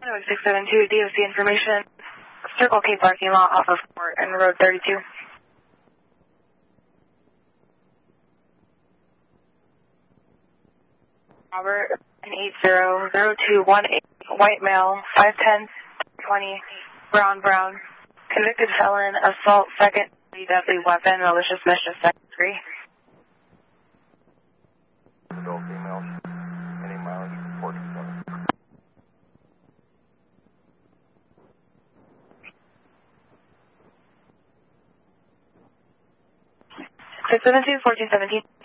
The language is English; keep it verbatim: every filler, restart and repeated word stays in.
Chinook six seven two, D O C information. Circle K parking lot off of Fort and Road thirty-two. Robert, eight zero zero two one eight, white male, five ten, twenty, brown brown, convicted felon, assault, second, deadly weapon, malicious mischief, second degree. Adult females, any mileage, forty-seven. six seven two, fourteen seventeen.